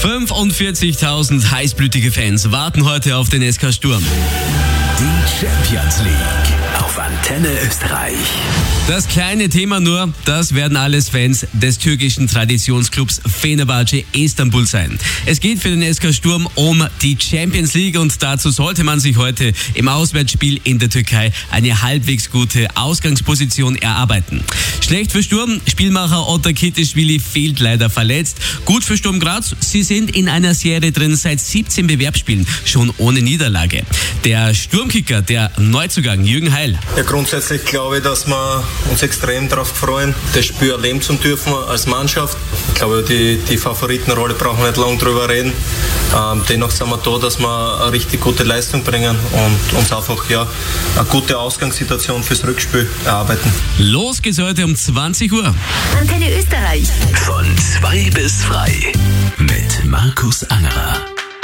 45.000 heißblütige Fans warten heute auf den SK Sturm. Die Champions League auf Antenne Österreich. Das kleine Thema nur, das werden alles Fans des türkischen Traditionsclubs Fenerbahce Istanbul sein. Es geht für den SK Sturm um die Champions League und dazu sollte man sich heute im Auswärtsspiel in der Türkei eine halbwegs gute Ausgangsposition erarbeiten. Schlecht für Sturm, Spielmacher Otar Kitischvili fehlt leider verletzt. Gut für Sturm Graz, sie sind in einer Serie drin seit 17 Bewerbsspielen, schon ohne Niederlage. Der Sturmkicker, der Neuzugang Jürgen Heil. Ja, grundsätzlich glaube ich, dass wir uns extrem darauf freuen, das Spiel erleben zu dürfen als Mannschaft. Ich glaube, die Favoritenrolle brauchen wir nicht lange drüber reden. Dennoch sind wir da, dass wir eine richtig gute Leistung bringen und uns einfach eine gute Ausgangssituation fürs Rückspiel erarbeiten. Los geht's heute um 20 Uhr. Antenne Österreich. Von 2 bis 3 mit Markus Angerer.